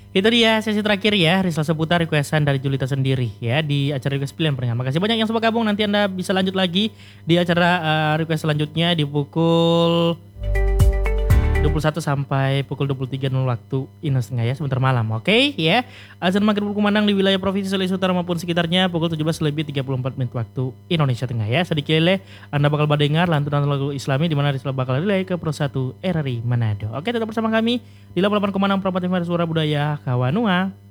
Itu dia sesi terakhir ya, Rizal seputar requestan dari Julita sendiri ya di acara request pilihan pernyataan. Makasih banyak yang sempat gabung. Nanti Anda bisa lanjut lagi di acara request selanjutnya di pukul 21 sampai pukul 23.00 waktu Indonesia ya, sebentar malam. Oke ya. Azan maghrib berkumandang di wilayah Provinsi Sulawesi Utara maupun sekitarnya pukul 17:34 waktu Indonesia Tengah ya. Sedikit Anda bakal dengar lantunan lagu Islami di mana Rizal bakal relay ke Pro 1 RRI Manado. Oke, tetap bersama kami di 88,6 Properti Suara Budaya Kawanua.